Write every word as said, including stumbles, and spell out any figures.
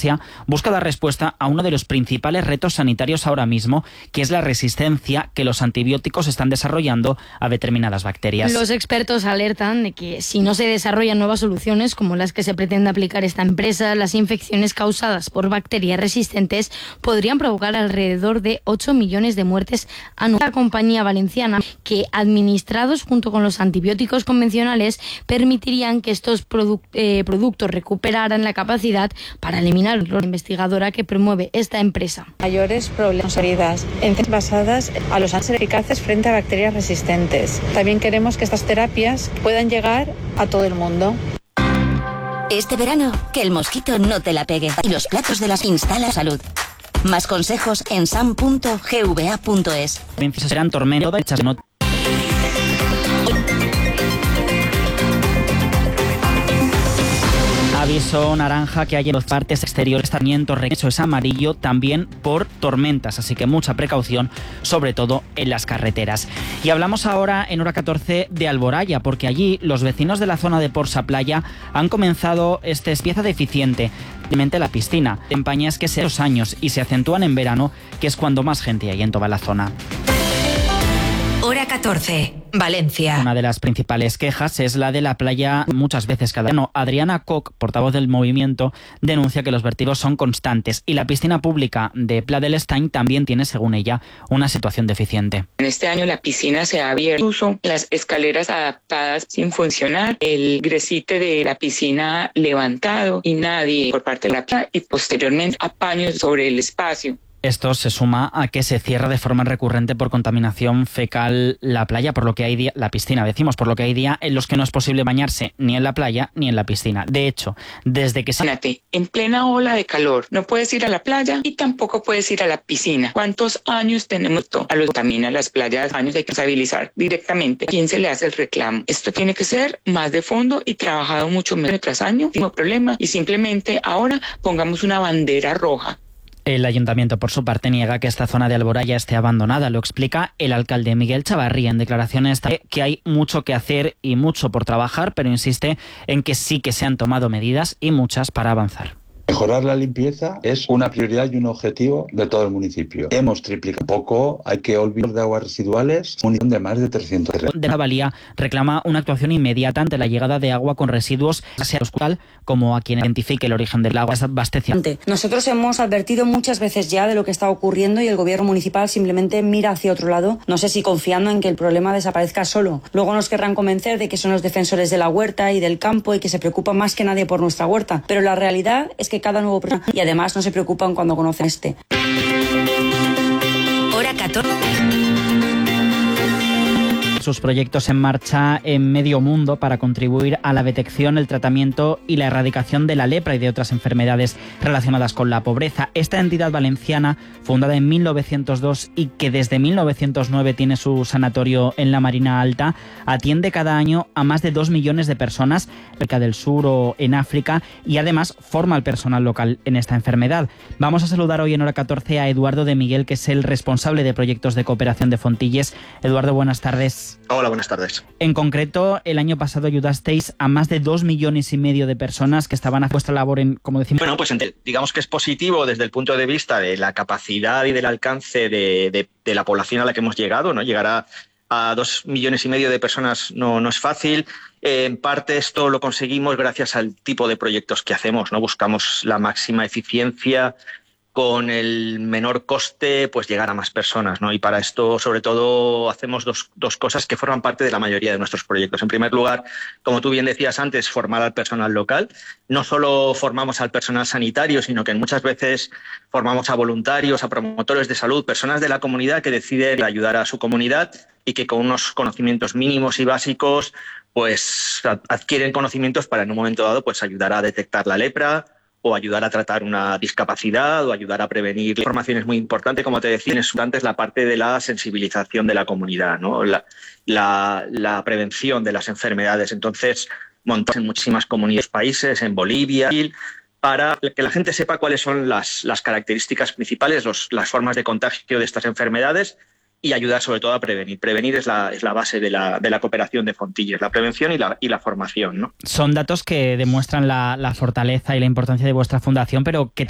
Valencia busca dar respuesta a uno de los principales retos sanitarios ahora mismo, que es la resistencia que los antibióticos están desarrollando a determinadas bacterias. Los expertos alertan de que si no se desarrollan nuevas soluciones como las que se pretende aplicar esta empresa, las infecciones causadas por bacterias resistentes podrían provocar alrededor de ocho millones de muertes anuales. La compañía valenciana, que administrados junto con los antibióticos convencionales permitirían que estos produ- eh, productos recuperaran la capacidad para eliminar la investigadora que promueve esta empresa. Mayores problemas heridas basadas a los ángeles eficaces frente a bacterias resistentes. También queremos que estas terapias puedan llegar a todo el mundo. Este verano, que el mosquito no te la pegue y los platos de las Instala Salud. Más consejos en sam punto g v a punto es. Serán tormentas. Aviso naranja que hay en las partes exteriores, sarmiento, eso es amarillo también por tormentas, así que mucha precaución, sobre todo en las carreteras. Y hablamos ahora en hora catorce de Alboraya, porque allí los vecinos de la zona de Porsa Playa han comenzado este pieza deficiente, la piscina. Empañas que se dos años y se acentúan en verano, que es cuando más gente hay en toda la zona. Hora catorce, Valencia. Una de las principales quejas es la de la playa muchas veces cada año. Adriana Koch, portavoz del movimiento, denuncia que los vertidos son constantes y la piscina pública de Pla del Estany también tiene, según ella, una situación deficiente. En este año la piscina se ha abierto, incluso las escaleras adaptadas sin funcionar, el gresite de la piscina levantado y nadie por parte de la playa y posteriormente apaños sobre el espacio. Esto se suma a que se cierra de forma recurrente por contaminación fecal la playa, por lo que hay día, la piscina, decimos, por lo que hay días en los que no es posible bañarse ni en la playa ni en la piscina. De hecho, desde que se... Imagínate, en plena ola de calor, no puedes ir a la playa y tampoco puedes ir a la piscina. ¿Cuántos años tenemos esto? A los que contaminan las playas, años hay que estabilizar directamente. ¿A quién se le hace el reclamo? Esto tiene que ser más de fondo y trabajado mucho menos tras año, sin problema, y simplemente ahora pongamos una bandera roja. El ayuntamiento, por su parte, niega que esta zona de Alboraya esté abandonada. Lo explica el alcalde Miguel Chavarría en declaraciones que hay mucho que hacer y mucho por trabajar, pero insiste en que sí que se han tomado medidas y muchas para avanzar. Mejorar la limpieza es una prioridad y un objetivo de todo el municipio. Hemos triplicado poco, hay que olvidar de aguas residuales, un millón de más de trescientos. De la Valía reclama una actuación inmediata ante la llegada de agua con residuos, sea local como a quien identifique el origen del agua. Abasteciente. Nosotros hemos advertido muchas veces ya de lo que está ocurriendo y el gobierno municipal simplemente mira hacia otro lado, no sé si confiando en que el problema desaparezca solo. Luego nos querrán convencer de que son los defensores de la huerta y del campo y que se preocupan más que nadie por nuestra huerta, pero la realidad es que cada nuevo problema y además no se preocupan cuando conocen este. Hora catorce. Sus proyectos en marcha en medio mundo para contribuir a la detección, el tratamiento y la erradicación de la lepra y de otras enfermedades relacionadas con la pobreza. Esta entidad valenciana, fundada en mil novecientos dos y que desde mil novecientos nueve tiene su sanatorio en la Marina Alta, atiende cada año a más de dos millones de personas en América del Sur o en África y además forma al personal local en esta enfermedad. Vamos a saludar hoy en hora catorce a Eduardo de Miguel, que es el responsable de proyectos de cooperación de Fontilles. Eduardo, buenas tardes. Hola, buenas tardes. En concreto, el año pasado ayudasteis a más de dos millones y medio de personas que estaban a vuestra labor en, como decimos... Bueno, pues digamos que es positivo desde el punto de vista de la capacidad y del alcance de, de, de la población a la que hemos llegado, ¿no? Llegar a, a dos millones y medio de personas no, no es fácil. Eh, en parte esto lo conseguimos gracias al tipo de proyectos que hacemos, ¿no? Buscamos la máxima eficiencia, con el menor coste, pues llegar a más personas, ¿no? Y para esto, sobre todo, hacemos dos, dos cosas que forman parte de la mayoría de nuestros proyectos. En primer lugar, como tú bien decías antes, formar al personal local. No solo formamos al personal sanitario, sino que muchas veces formamos a voluntarios, a promotores de salud, personas de la comunidad que deciden ayudar a su comunidad y que con unos conocimientos mínimos y básicos, pues adquieren conocimientos para en un momento dado, pues ayudar a detectar la lepra, o ayudar a tratar una discapacidad, o ayudar a prevenir. La información es muy importante, como te decía, es antes la parte de la sensibilización de la comunidad, ¿no? La, la, la prevención de las enfermedades. Entonces, montamos en muchísimas comunidades, países, en Bolivia, para que la gente sepa cuáles son las, las características principales, los, las formas de contagio de estas enfermedades y ayudar sobre todo a prevenir. Prevenir es la, es la base de la, de la cooperación de Fontilles, la prevención y la, y la formación, ¿no? Son datos que demuestran la, la fortaleza y la importancia de vuestra fundación, pero que